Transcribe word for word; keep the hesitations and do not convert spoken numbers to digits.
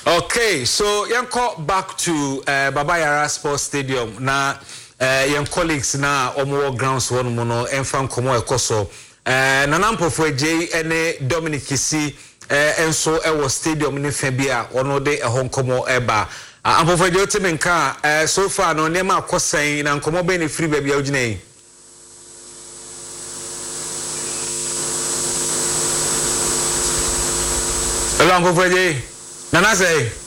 Okay, so yanko back to uh, Baba Yara Sports Stadium. Na uh, young colleagues na omo grounds one mono enfan komo ekoso. Uh, Nanampo for J ene Dominic Kisi uh, enso ewo stadium ni febia ono de ehon komo eba. Uh, Ampo for J temenka uh, so far no nema akosan na komo be ni free baby awgine. Hello Ampo for J. Nana say